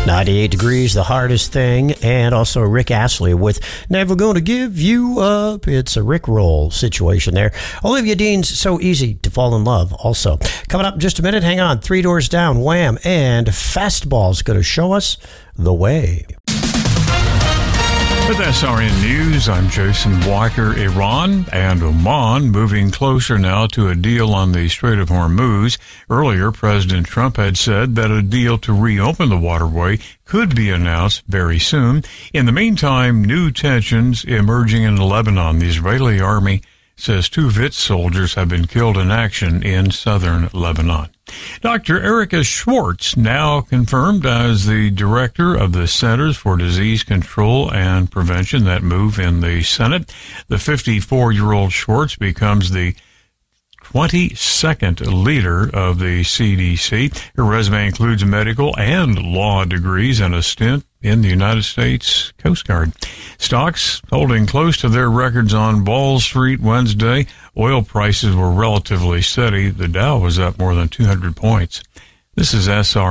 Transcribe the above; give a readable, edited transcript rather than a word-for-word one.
98 Degrees, The Hardest Thing, and also Rick Astley with Never Gonna Give You Up. It's a Rickroll situation there. Olivia Dean's So Easy to Fall in Love also. Coming up in just a minute, hang on, Three Doors Down, Wham, and Fastball's going to show us the way. With SRN News, I'm Jason Walker. Iran and Oman moving closer now to a deal on the Strait of Hormuz. Earlier, President Trump had said that a deal to reopen the waterway could be announced very soon. In the meantime, new tensions emerging in Lebanon. The Israeli army says 2 VIT soldiers have been killed in action in southern Lebanon. Dr. Erica Schwartz, now confirmed as the director of the Centers for Disease Control and Prevention, that move in the Senate. The 54-year-old Schwartz becomes the 22nd leader of the CDC. Her resume includes medical and law degrees and a stint in the United States Coast Guard. Stocks holding close to their records on Wall Street Wednesday. Oil prices were relatively steady. The Dow was up more than 200 points. This is SR.